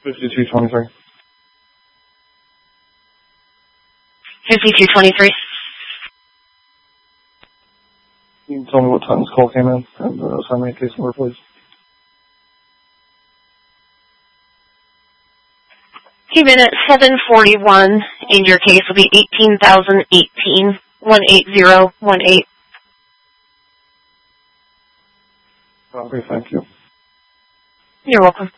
5223. 5223. Can you tell me what time this call came in and assign me a case number, please? Came in at 741, and your case will be 18,018, 18018. Okay, thank you. You're welcome.